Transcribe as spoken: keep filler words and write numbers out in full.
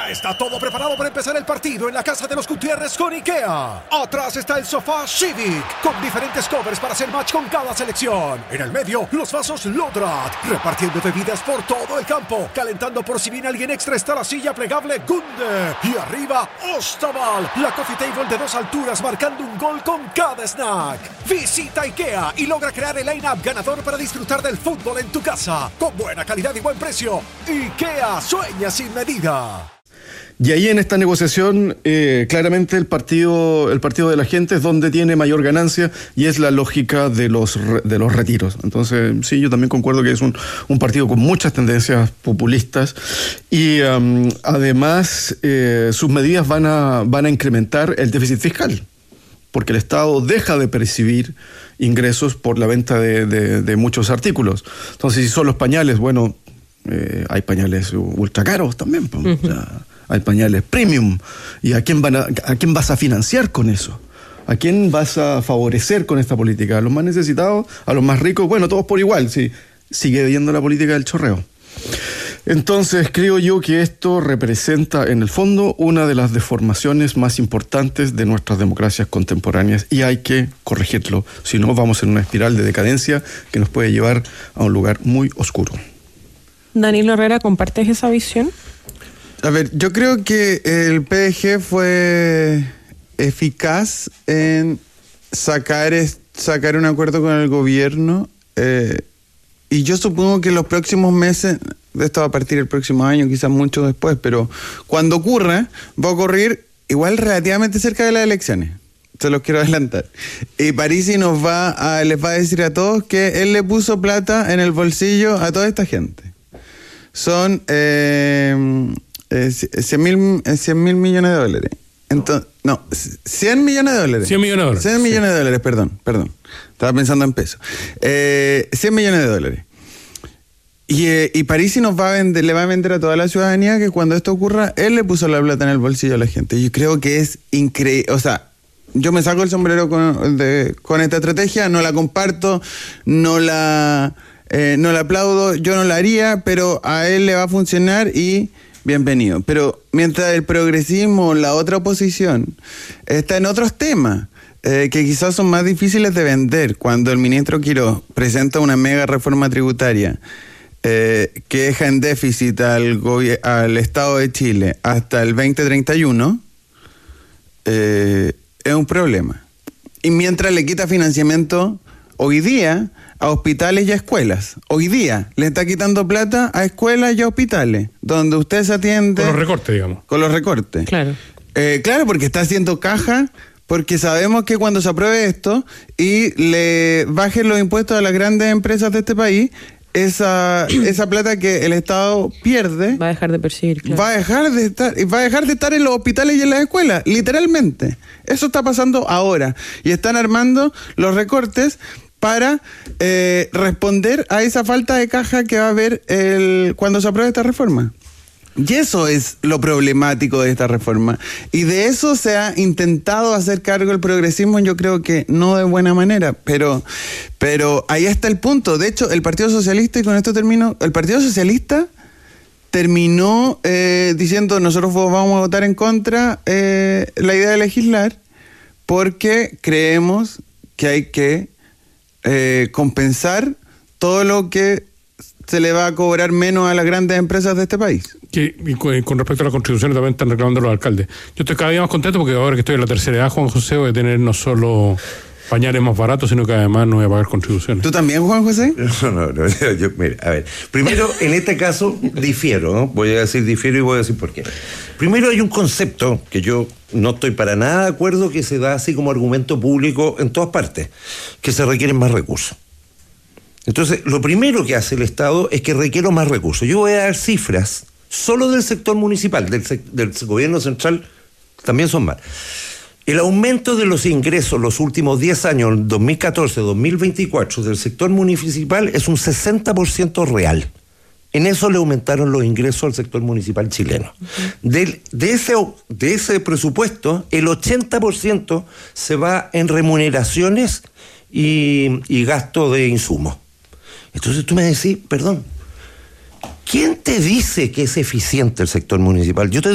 Ya está todo preparado para empezar el partido en la casa de los Gutiérrez con IKEA. Atrás está el sofá Civic, con diferentes covers para hacer match con cada selección. En el medio, los vasos Lodrat, repartiendo bebidas por todo el campo. Calentando por si viene alguien extra está la silla plegable Gunde. Y arriba, Ostaval, la coffee table de dos alturas marcando un gol con cada snack. Visita IKEA y logra crear el line-up ganador para disfrutar del fútbol en tu casa. Con buena calidad y buen precio. IKEA, sueña sin medida. Y ahí en esta negociación, eh, claramente el partido, el partido de la gente es donde tiene mayor ganancia y es la lógica de los, de los retiros. Entonces, sí, yo también concuerdo que es un, un partido con muchas tendencias populistas y um, además eh, sus medidas van a, van a incrementar el déficit fiscal, porque el Estado deja de percibir ingresos por la venta de, de, de muchos artículos. Entonces, si son los pañales, bueno, eh, hay pañales ultra caros también, pues, uh-huh. o sea, hay pañales premium. ¿Y a quién, van a, a quién vas a financiar con eso? ¿A quién vas a favorecer con esta política? ¿A los más necesitados? ¿A los más ricos? Bueno, todos por igual. Sí, sigue viendo la política del chorreo. Entonces, creo yo que esto representa, en el fondo, una de las deformaciones más importantes de nuestras democracias contemporáneas y hay que corregirlo. Si no, vamos en una espiral de decadencia que nos puede llevar a un lugar muy oscuro. Danilo Herrera, ¿compartes esa visión? A ver, yo creo que el P D G fue eficaz en sacar, sacar un acuerdo con el gobierno eh, y yo supongo que en los próximos meses, esto va a partir el próximo año, quizás mucho después, pero cuando ocurra, va a ocurrir igual relativamente cerca de las elecciones. Se los quiero adelantar. Y Parisi nos va a, les va a decir a todos que él le puso plata en el bolsillo a toda esta gente. Son... Eh, Eh, cien mil millones de dólares. Entonces, no, cien millones de dólares. cien millones de dólares. cien millones de dólares, perdón, perdón. Estaba pensando en pesos. Eh, cien millones de dólares. Y, eh, y Parisi nos va a vender, le va a vender a toda la ciudadanía que cuando esto ocurra, él le puso la plata en el bolsillo a la gente. Yo creo que es increíble. O sea, yo me saco el sombrero con, de, con esta estrategia, no la comparto, no la, eh, no la aplaudo, yo no la haría, pero a él le va a funcionar y... bienvenido. Pero mientras el progresismo, la otra oposición, está en otros temas eh, que quizás son más difíciles de vender. Cuando el ministro Quiroz presenta una mega reforma tributaria eh, que deja en déficit al, gobi- al Estado de Chile hasta el veinte treinta y uno, eh, es un problema. Y mientras le quita financiamiento hoy día a hospitales y a escuelas. Hoy día le está quitando plata a escuelas y a hospitales, donde usted se atiende... Con los recortes, digamos. Con los recortes. Claro. Eh, claro, porque está haciendo caja, porque sabemos que cuando se apruebe esto y le bajen los impuestos a las grandes empresas de este país, esa, esa plata que el Estado pierde... Va a dejar de percibir, claro. Va a dejar de estar, va a dejar de estar en los hospitales y en las escuelas, literalmente. Eso está pasando ahora. Y están armando los recortes para eh, responder a esa falta de caja que va a haber el, cuando se apruebe esta reforma. Y eso es lo problemático de esta reforma. Y de eso se ha intentado hacer cargo el progresismo, yo creo que no de buena manera, pero, pero ahí está el punto. De hecho, el Partido Socialista, y con esto termino, el Partido Socialista terminó eh, diciendo nosotros vamos a votar en contra eh, la idea de legislar porque creemos que hay que Eh, compensar todo lo que se le va a cobrar menos a las grandes empresas de este país. Que, y con, con respecto a las contribuciones también están reclamando los alcaldes. Yo estoy cada día más contento porque ahora que estoy en la tercera edad, Juan José, voy a tener no solo pañales más baratos, sino que además no voy a pagar contribuciones. ¿Tú también, Juan José? No, no, no. Yo, mira, a ver. Primero, en este caso, difiero, ¿no? Voy a decir difiero y voy a decir por qué. Primero, hay un concepto que yo no estoy para nada de acuerdo que se da así como argumento público en todas partes, que se requieren más recursos. Entonces, lo primero que hace el Estado es que requiere más recursos. Yo voy a dar cifras solo del sector municipal, del, del gobierno central también son más. El aumento de los ingresos los últimos diez años, dos mil catorce a dos mil veinticuatro, del sector municipal es un sesenta por ciento real. En eso le aumentaron los ingresos al sector municipal chileno. Uh-huh. De, de, ese, de ese presupuesto, el ochenta por ciento se va en remuneraciones y, y gasto de insumos. Entonces tú me decís, perdón, ¿quién te dice que es eficiente el sector municipal? Yo te